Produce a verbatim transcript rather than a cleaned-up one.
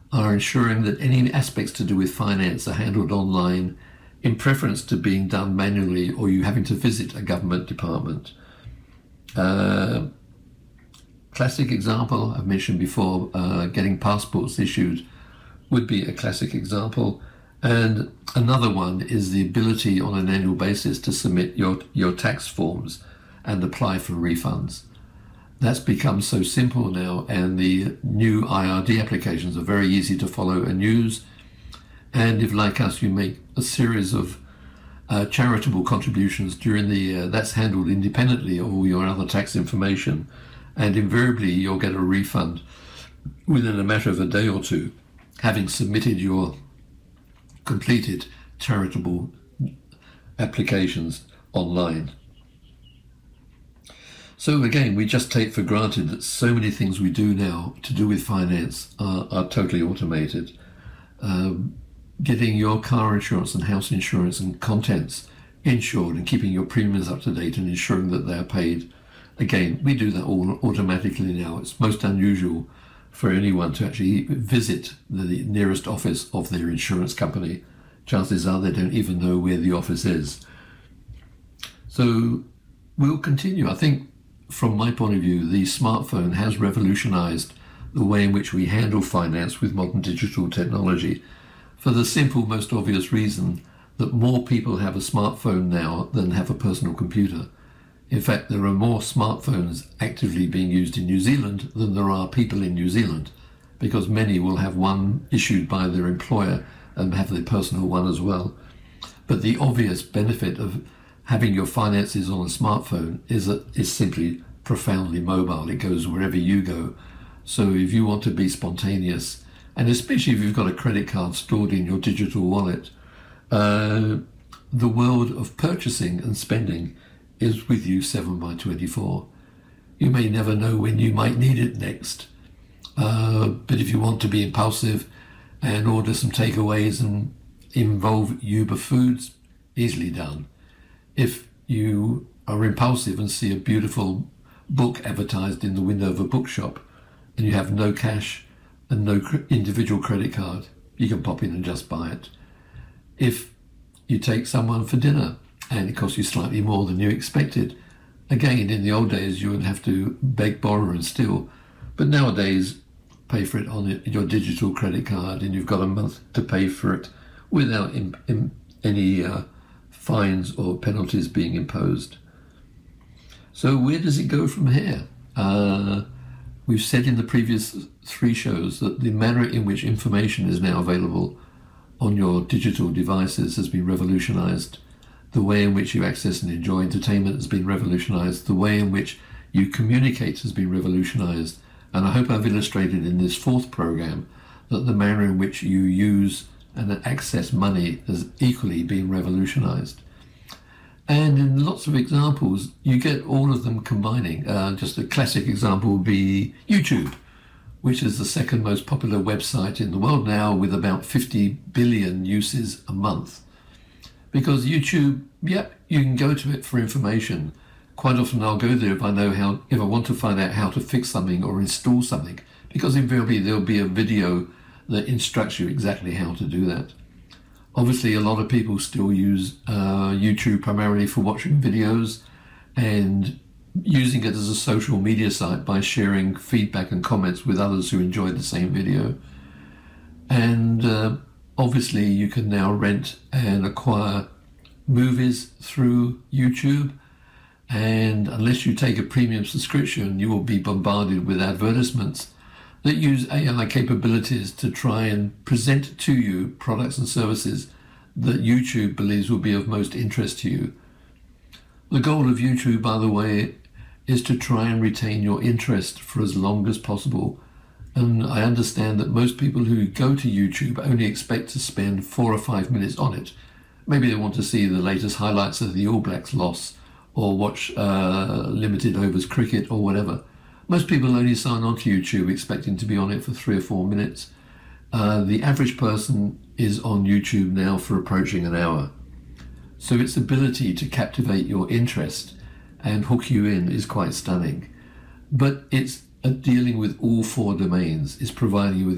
are ensuring that any aspects to do with finance are handled online, in preference to being done manually or you having to visit a government department. Uh, classic example, I've mentioned before, uh, getting passports issued would be a classic example. And another one is the ability on an annual basis to submit your, your tax forms and apply for refunds. That's become so simple now, and the new I R D applications are very easy to follow and use. And if, like us, you make a series of uh, charitable contributions during the year, that's handled independently of all your other tax information, and invariably you'll get a refund within a matter of a day or two, having submitted your completed charitable applications online. So again, we just take for granted that so many things we do now to do with finance are, are totally automated. Um, getting your car insurance and house insurance and contents insured and keeping your premiums up to date and ensuring that they're paid. Again, we do that all automatically now. It's most unusual for anyone to actually visit the nearest office of their insurance company. Chances are they don't even know where the office is. So we'll continue. I think from my point of view, the smartphone has revolutionized the way in which we handle finance with modern digital technology, for the simple, most obvious reason that more people have a smartphone now than have a personal computer. In fact, there are more smartphones actively being used in New Zealand than there are people in New Zealand, because many will have one issued by their employer and have their personal one as well. But the obvious benefit of having your finances on a smartphone is that it's simply profoundly mobile. It goes wherever you go. So if you want to be spontaneous, and especially if you've got a credit card stored in your digital wallet, uh, the world of purchasing and spending is with you seven by twenty-four. You may never know when you might need it next. Uh, but if you want to be impulsive and order some takeaways and involve Uber Foods, easily done. If you are impulsive and see a beautiful book advertised in the window of a bookshop and you have no cash and no cr- individual credit card, you can pop in and just buy it. If you take someone for dinner and it costs you slightly more than you expected, again, in the old days you would have to beg, borrow and steal, but nowadays pay for it on your digital credit card and you've got a month to pay for it without in, in any uh, fines or penalties being imposed. So where does it go from here? Uh, we've said in the previous three shows that the manner in which information is now available on your digital devices has been revolutionized. The way in which you access and enjoy entertainment has been revolutionized. The way in which you communicate has been revolutionized. And I hope I've illustrated in this fourth program that the manner in which you use and access money has equally been revolutionized. And in lots of examples, you get all of them combining. Uh, just a classic example would be YouTube, which is the second most popular website in the world now, with about fifty billion uses a month. Because YouTube, yep, you can go to it for information. Quite often I'll go there if I know how, if I want to find out how to fix something or install something, because invariably there'll be a video that instructs you exactly how to do that. Obviously, a lot of people still use uh, YouTube primarily for watching videos and using it as a social media site by sharing feedback and comments with others who enjoy the same video. And uh, obviously, you can now rent and acquire movies through YouTube. And unless you take a premium subscription, you will be bombarded with advertisements that use A I capabilities to try and present to you products and services that YouTube believes will be of most interest to you. The goal of YouTube, by the way, is to try and retain your interest for as long as possible. And I understand that most people who go to YouTube only expect to spend four or five minutes on it. Maybe they want to see the latest highlights of the All Blacks loss or watch uh, limited overs cricket or whatever. Most people only sign on to YouTube expecting to be on it for three or four minutes. Uh, the average person is on YouTube now for approaching an hour. So its ability to captivate your interest and hook you in is quite stunning. But it's uh, dealing with all four domains. It's providing you with